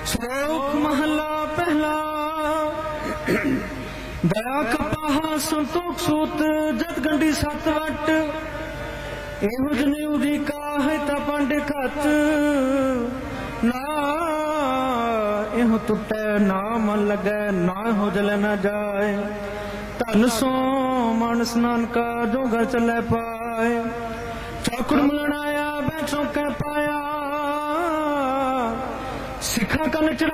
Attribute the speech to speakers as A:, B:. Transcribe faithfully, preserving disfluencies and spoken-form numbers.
A: ਸ਼ਲੋਕ ਮਹਲਾ ਪਹਿਲਾ। ਦਇਆ ਕਪਾਹਾ ਸੰਤੋਖ ਸੂਤ ਜਤ ਗੰਢੀ ਸੱਤ ਵਟ। ਇਹੋ ਜਨੇ ਉਦੀਕਾ ਹੈ ਤਾਂ ਪੰਡ ਖਤ ਨਾ। ਇਹੋ ਟੁੱਟੈ ਨਾ ਮਨ ਲੱਗੈ ਨਾ ਹੋ ਜਲ ਨਾ ਜਾਏ। ਧਨ ਸੋ ਮਾਨਸ ਨਾਨਕਾ ਜੋ ਘਰ ਚੱਲੇ ਪਾਏ। ਚੌਕੜ ਮਿਲਣ ਆਇਆ ਬੈ ਚੌਕੇ ਪਾਇਆ। ਸਿੱਖਾਂ ਕੰਨ ਚੜਾ